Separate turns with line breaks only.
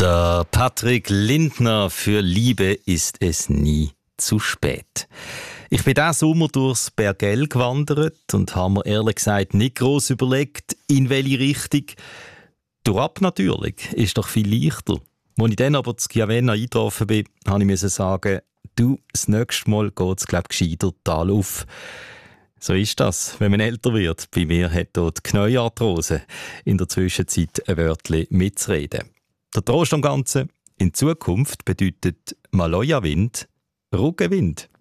Der Patrick Lindner, für Liebe ist es nie zu spät. Ich bin diesen Sommer durchs Bergell gewandert und habe mir ehrlich gesagt nicht gross überlegt, in welche Richtung. Durchab natürlich, ist doch viel leichter. Als ich dann aber zu Chiavenna eingetroffen bin, musste ich sagen, du, das nächste Mal geht es, glaube ich, gescheiter Tal auf. So ist das, wenn man älter wird. Bei mir hat dort die Knäuarthrose in der Zwischenzeit ein Wörtchen mitzureden. Der Trost am Ganzen: in Zukunft bedeutet Maloja-Wind Rückenwind.